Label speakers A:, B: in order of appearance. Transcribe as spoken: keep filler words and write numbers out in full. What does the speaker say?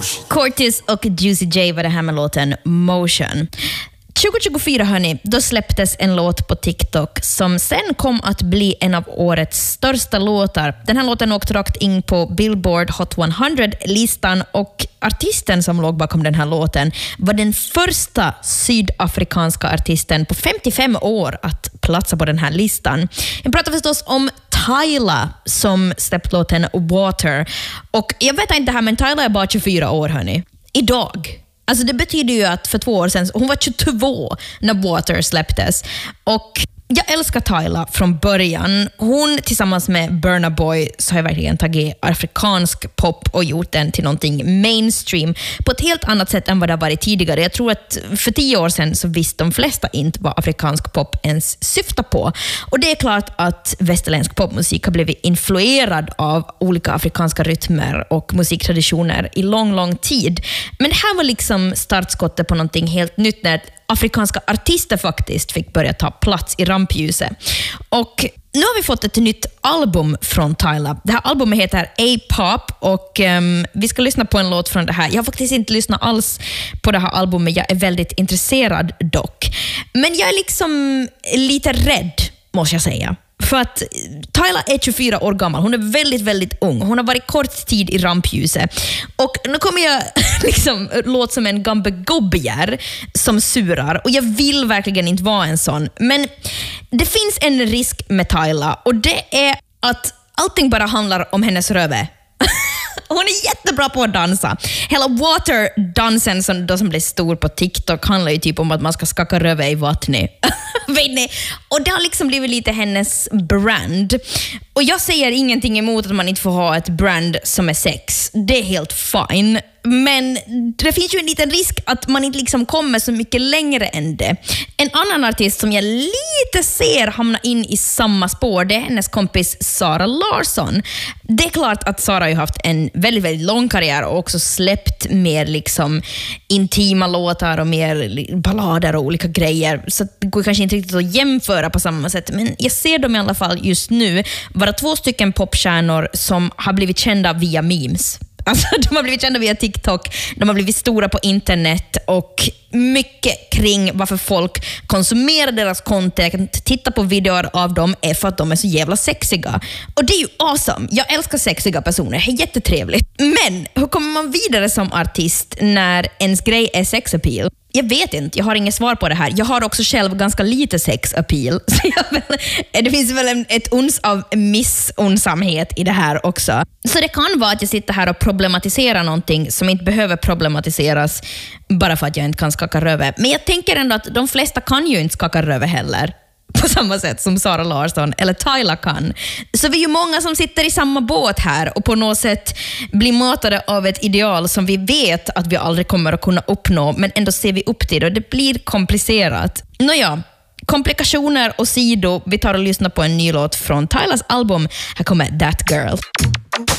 A: Motion.
B: Cortis och Juicy J var det här med låten Motion. tjugo tjugofyra hörni, då släpptes en låt på TikTok som sen kom att bli en av årets största låtar. Den här låten åkte rakt in på Billboard Hot hundra-listan och artisten som låg bakom den här låten var den första sydafrikanska artisten på femtiofem år att platsa på den här listan. Jag pratar förstås om Tyla som släppt låten Water. Och jag vet inte det här, men Tyla är bara tjugofyra år hörni. Idag. Alltså det betyder ju att för två år sedan, hon var tjugotvå när Water släpptes. Och jag älskar Tyla från början. Hon tillsammans med Burna Boy så har jag verkligen tagit afrikansk pop och gjort den till någonting mainstream på ett helt annat sätt än vad det har varit tidigare. Jag tror att för tio år sedan så visste de flesta inte vad afrikansk pop ens syftar på. Och det är klart att västerländsk popmusik har blivit influerad av olika afrikanska rytmer och musiktraditioner i lång, lång tid. Men det här var liksom startskottet på någonting helt nytt när afrikanska artister faktiskt fick börja ta plats i rampljuset. Och nu har vi fått ett nytt album från Tyla. Det här albumet heter A-Pop och um, vi ska lyssna på en låt från det här. Jag har faktiskt inte lyssnat alls på det här albumet. Jag är väldigt intresserad dock. Men jag är liksom lite rädd, måste jag säga. För att Tyla är tjugofyra år gammal. Hon är väldigt, väldigt ung. Hon har varit kort tid i rampljuset. Och nu kommer jag liksom låta som en gambegobbjer som surar. Och jag vill verkligen inte vara en sån. Men det finns en risk med Tyla. Och det är att allting bara handlar om hennes röve. Hon är jättebra på att dansa. Hela Water-dansen som, då som blev stor på TikTok handlar ju typ om att man ska skaka röve i vattnet. Vet ni? Och det har liksom blivit lite hennes brand. Och jag säger ingenting emot att man inte får ha ett brand som är sex. Det är helt fine. Men det finns ju en liten risk att man inte liksom kommer så mycket längre än det. En annan artist som jag lite ser hamna in i samma spår, det är hennes kompis Zara Larsson. Det är klart att Zara har ju haft en väldigt, väldigt lång karriär och också släppt mer liksom intima låtar och mer ballader och olika grejer. Så det går kanske inte riktigt att jämföra på samma sätt. Men jag ser dem i alla fall just nu vara två stycken popstjärnor som har blivit kända via memes. Alltså, de har blivit kända via TikTok, de har blivit stora på internet och mycket kring varför folk konsumerar deras content, tittar på videor av dem är för att de är så jävla sexiga. Och det är ju awesome. Jag älskar sexiga personer, det är jättetrevligt. Men hur kommer man vidare som artist när ens grej är sexappeal? Jag vet inte, jag har inget svar på det här. Jag har också själv ganska lite sexappeal. Så jag väl, det finns väl en, ett uns av missunsamhet i det här också. Så det kan vara att jag sitter här och problematiserar någonting som inte behöver problematiseras bara för att jag inte kan skaka röve. Men jag tänker ändå att de flesta kan ju inte skaka röve heller. På samma sätt som Zara Larsson eller Tyla kan. Så vi är ju många som sitter i samma båt här och på något sätt blir matade av ett ideal som vi vet att vi aldrig kommer att kunna uppnå, men ändå ser vi upp till det och det blir komplicerat. Nåja, komplikationer och sidor. Vi tar och lyssnar på en ny låt från Tylas album. Här kommer That Girl.